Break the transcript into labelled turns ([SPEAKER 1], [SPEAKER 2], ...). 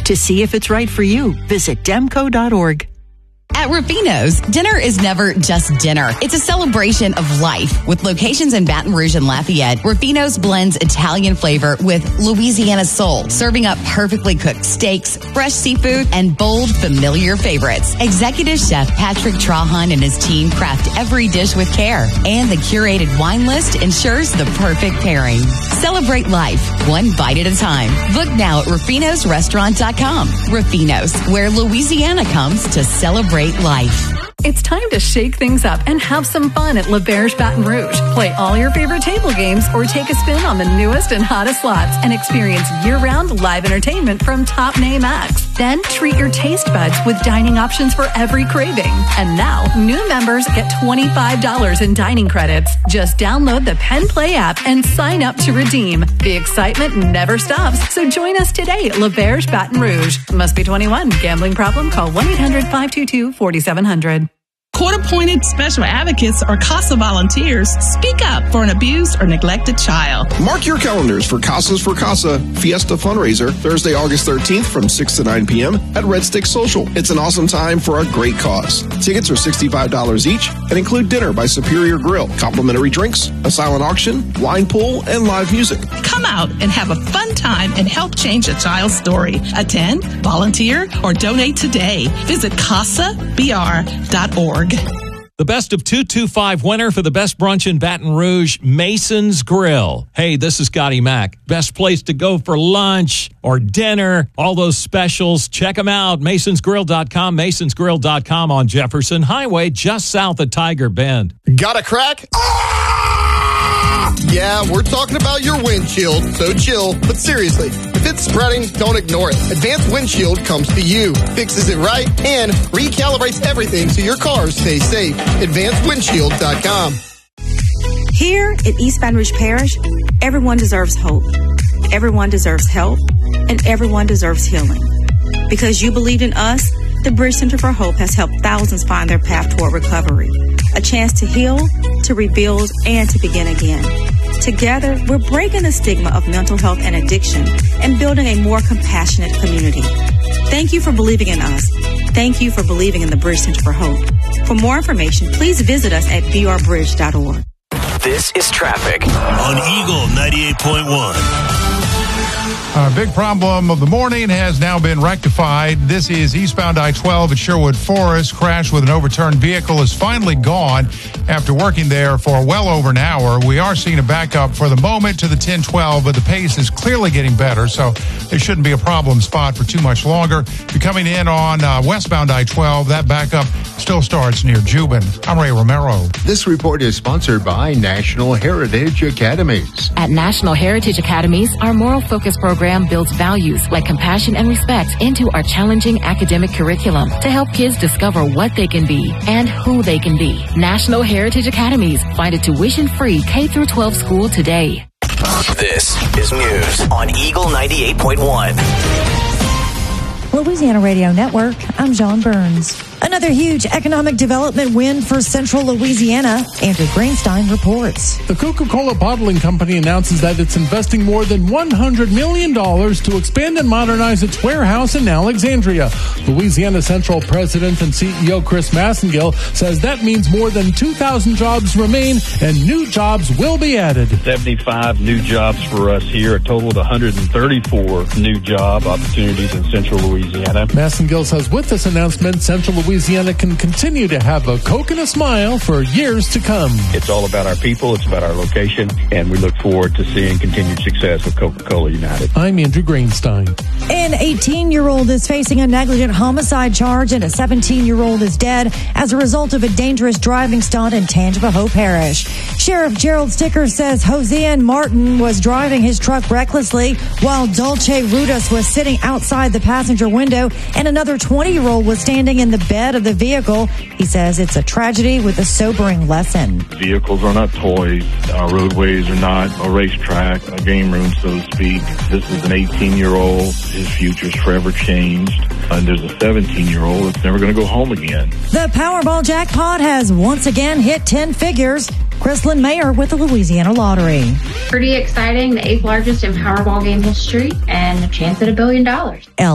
[SPEAKER 1] To see if it's right for you, visit demco.org.
[SPEAKER 2] At Rufino's, dinner is never just dinner. It's a celebration of life. With locations in Baton Rouge and Lafayette, Rufino's blends Italian flavor with Louisiana soul, serving up perfectly cooked steaks, fresh seafood, and bold, familiar favorites. Executive Chef Patrick Trahan and his team craft every dish with care, and the curated wine list ensures the perfect pairing. Celebrate life, one bite at a time. Book now at Rufino'sRestaurant.com. Rufino's, where Louisiana comes to celebrate life.
[SPEAKER 3] It's time to shake things up and have some fun at L'Auberge Baton Rouge. Play all your favorite table games or take a spin on the newest and hottest slots and experience year-round live entertainment from top-name acts. Then treat your taste buds with dining options for every craving. And now, new members get $25 in dining credits. Just download the Penn Play app and sign up to redeem. The excitement never stops, so join us today at L'Auberge Baton Rouge. Must be 21. Gambling problem? Call 1-800-522-4700.
[SPEAKER 4] Court-appointed special advocates or CASA volunteers speak up for an abused or neglected child.
[SPEAKER 5] Mark your calendars for Casas for Casa Fiesta fundraiser Thursday, August 13th from 6 to 9 p.m. at Red Stick Social. It's an awesome time for a great cause. Tickets are $65 each and include dinner by Superior Grill, complimentary drinks, a silent auction, wine pool, and live music.
[SPEAKER 4] Come out and have a fun time and help change a child's story. Attend, volunteer, or donate today. Visit CASABR.org.
[SPEAKER 6] The Best of 225 winner for the best brunch in Baton Rouge, Mason's Grill. Hey, this is Scotty Mack. Best place to go for lunch or dinner, all those specials. Check them out, masonsgrill.com, masonsgrill.com on Jefferson Highway, just south of Tiger Bend.
[SPEAKER 7] Got a crack? Yeah, we're talking about your windshield, so chill. But seriously, if it's spreading, don't ignore it. Advanced Windshield comes to you, fixes it right, and recalibrates everything so your cars stay safe. AdvancedWindshield.com.
[SPEAKER 8] Here at East Baton Rouge Parish, everyone deserves hope, everyone deserves help, and everyone deserves healing. Because you believed in us, the Bridge Center for Hope has helped thousands find their path toward recovery. A chance to heal, to rebuild, and to begin again. Together, we're breaking the stigma of mental health and addiction and building a more compassionate community. Thank you for believing in us. Thank you for believing in the Bridge Center for Hope. For more information, please visit us at brbridge.org.
[SPEAKER 9] This is traffic on Eagle 98.1.
[SPEAKER 10] Our big problem of the morning has now been rectified. This is eastbound I-12 at Sherwood Forest. Crash with an overturned vehicle is finally gone after working there for well over an hour. We are seeing a backup for the moment to the 1012, but the pace is clearly getting better, so there shouldn't be a problem spot for too much longer. If you're coming in on westbound I-12, that backup still starts near Jubin. I'm Ray Romero.
[SPEAKER 11] This report is sponsored by National Heritage Academies.
[SPEAKER 12] At National Heritage Academies, our moral focus program builds values like compassion and respect into our challenging academic curriculum to help kids discover what they can be and who they can be. National Heritage Academies. Find a tuition-free K-12 school today.
[SPEAKER 9] This is news on Eagle 98.1.
[SPEAKER 13] Louisiana Radio Network, I'm John Burns. Another huge economic development win for Central Louisiana. Andrew Greenstein reports.
[SPEAKER 14] The Coca-Cola Bottling Company announces that it's investing more than $100 million to expand and modernize its warehouse in Alexandria. Louisiana Central President and CEO Chris Massengill says that means more than 2,000 jobs remain and new jobs will be added.
[SPEAKER 15] 75 new jobs for us here, a total of 134 new job opportunities in Central Louisiana.
[SPEAKER 14] Massengill says with this announcement, Central Louisiana can continue to have a Coke and a smile for years to come.
[SPEAKER 15] It's all about our people, it's about our location, and we look forward to seeing continued success with Coca-Cola United.
[SPEAKER 14] I'm Andrew Greenstein.
[SPEAKER 13] An 18-year-old is facing a negligent homicide charge and a 17-year-old is dead as a result of a dangerous driving stunt in Tangipahoa Parish. Sheriff Gerald Sticker says Hosean Martin was driving his truck recklessly while Dulce Rudas was sitting outside the passenger window and another 20-year-old was standing in the bed of the vehicle. He says it's a tragedy with a sobering lesson.
[SPEAKER 15] Vehicles are not toys. Our roadways are not a racetrack, a game room, so to speak. This is an 18-year-old. His future's forever changed. And there's a 17-year-old that's never going to go home again.
[SPEAKER 13] The Powerball jackpot has once again hit 10 figures. Chrislyn Mayer with the Louisiana Lottery.
[SPEAKER 16] Pretty exciting, the 8th largest in Powerball game history and a chance at $1 billion.